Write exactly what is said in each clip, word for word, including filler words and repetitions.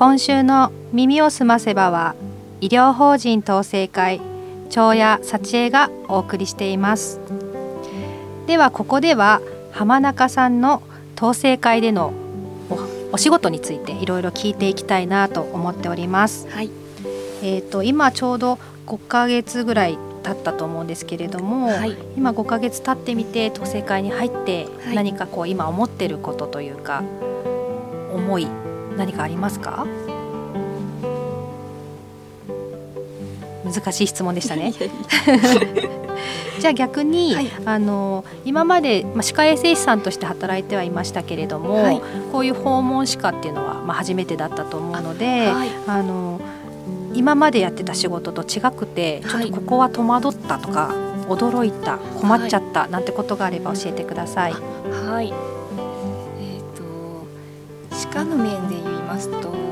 今週の耳をすませばは医療法人統制会長谷幸恵がお送りしています。ではここでは浜中さんの統制会での お, お仕事についていろいろ聞いていきたいなと思っております。 はい。 えーと、今ちょうどごかげつぐらい経ったと思うんですけれども、はい、今ごかげつ経ってみて統制会に入って何かこう今思ってることというか、思い何かありますか？難しい質問でしたね。じゃあ逆に、はい、あの今まで、まあ、歯科衛生士さんとして働いてはいましたけれども、はい、こういう訪問歯科っていうのは、まあ、初めてだったと思うので、あ、はい、あの今までやってた仕事と違くてちょっとここは戸惑ったとか、はい、驚いた、困っちゃった、はい、なんてことがあれば教えてください。 はい。えーと、歯科の面で言いますと、あの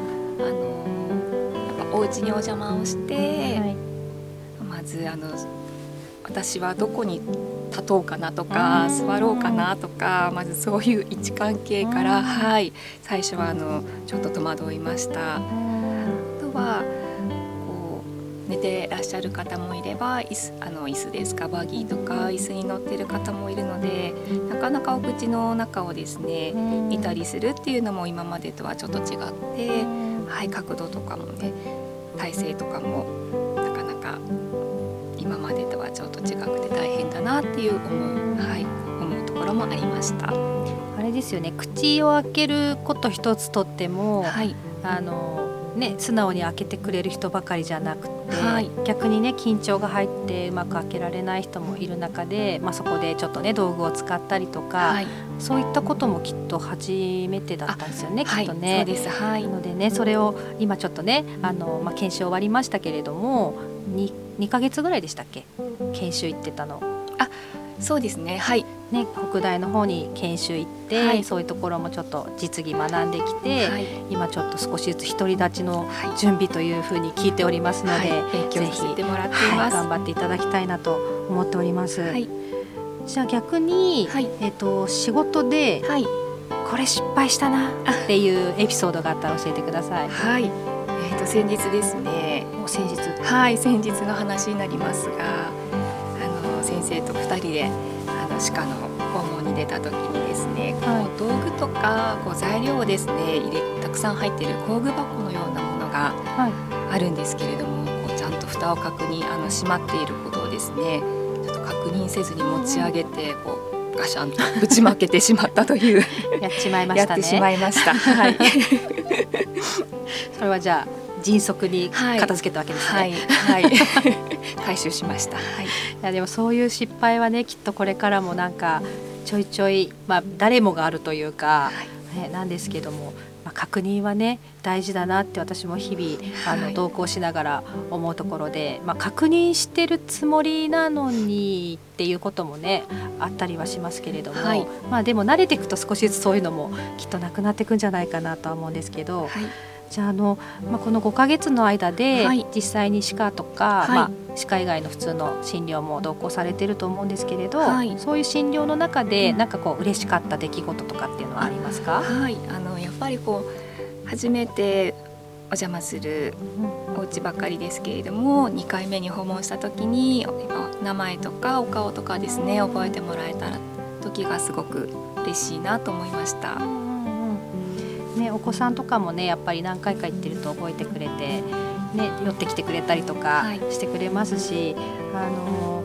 やっぱお家にお邪魔をして、はい、まずあの私はどこに立とうかなとか座ろうかなとか、まずそういう位置関係から、はい、最初はあのちょっと戸惑いました。あとはこう寝てらっしゃる方もいれば、椅子、あの椅子ですか、バギーとか椅子に乗ってる方もいるので、なかなかお口の中をですね見たりするっていうのも今までとはちょっと違って、はい、角度とかもね、体勢とかもなかなか今までとはちょっと違くて大変だなっていう思う、はい、思うところもありました。 あれですよね、口を開けること一つとっても、はい、あのね、素直に開けてくれる人ばかりじゃなくて、はい、逆にね緊張が入ってうまく開けられない人もいる中で、まあ、そこでちょっとね道具を使ったりとか、はい、そういったこともきっと初めてだったんですよね、きっとね。 はい、そうです。はい、 なのでね、それを今ちょっとねあの、まあ、研修終わりましたけれども 2, 2ヶ月ぐらいでしたっけ、研修行ってたの。 あ、そうですね。はい。 ね、北大の方に研修行って、はい、そういうところもちょっと実技学んできて、はい、今ちょっと少しずつ独り立ちの準備というふうに聞いておりますので、はい、 勉強させてもらっています。 はい、頑張っていただきたいなと思っております。はい、じゃあ逆に、はい、えーと、仕事で、はい、これ失敗したなっていうエピソードがあったら教えてください。 はい、えーと、先日ですね。 もう先日。 はい、先日の話になりますが、あの先生とふたりであの歯科の訪問に出た時にですね、はい、こう道具とかこう材料をですね入れたくさん入っている工具箱のようなものがあるんですけれども、こうちゃんと蓋を確認、あの閉まっていることをですねちょっと確認せずに持ち上げてこうガシャンとぶちまけてしまったというやっちまいましたね。 やってしまいました。はい、 それはじゃあ迅速に片付けたわけですね。はいはいはい、回収しました。はい、いやでもそういう失敗はねきっとこれからもなんかちょいちょい、まあ、誰もがあるというか、はいね、なんですけども、まあ、確認はね大事だなって私も日々あの、はい、同行しながら思うところで、まあ、確認してるつもりなのにっていうこともねあったりはしますけれども、はい、まあ、でも慣れていくと少しずつそういうのもきっとなくなっていくんじゃないかなとは思うんですけど、はい、じゃあ、あの、まあ、このごかげつの間で実際に歯科とか、はい、まあ、歯科以外の普通の診療も同行されてると思うんですけれど、はい、そういう診療の中でなんかこう嬉しかった出来事とかっていうのはありますか？ はい、あのやっぱりこう初めてお邪魔するお家ばかりですけれども、にかいめに訪問した時に名前とかお顔とかですね覚えてもらえた時がすごく嬉しいなと思いました。 ね、お子さんとかもねやっぱり何回か行ってると覚えてくれて、ね、寄ってきてくれたりとかしてくれますし、はい、あの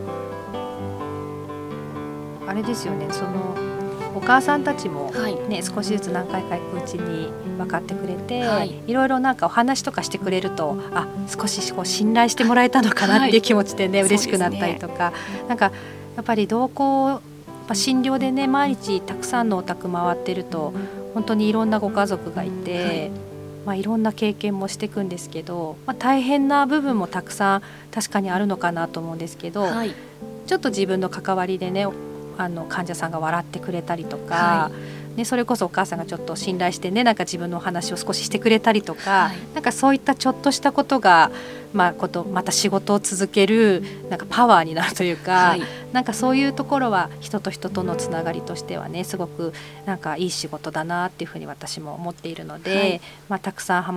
あれですよね、そのお母さんたちも、ね、はい、少しずつ何回か行くうちに分かってくれて、はい、いろいろなんかお話とかしてくれると、あ、少しこう信頼してもらえたのかなっていう気持ちでね、はい、嬉しくなったりとか、ね、なんかやっぱり同行診療でね毎日たくさんのお宅回ってると本当にいろんなご家族がいて、はい、まあ、いろんな経験もしていくんですけど、まあ、大変な部分もたくさん確かにあるのかなと思うんですけど、はい、ちょっと自分の関わりでねあの患者さんが笑ってくれたりとか、はい、ね、それこそお母さんがちょっと信頼してねなんか自分のお話を少ししてくれたりとか、はい、なんかそういったちょっとしたことが、まあ、ことまた仕事を続けるなんかパワーになるというか、はい、なんかそういうところは人と人とのつながりとしてはねすごくなんかいい仕事だなっていうふうに私も思っているので、はい、まあ、たくさん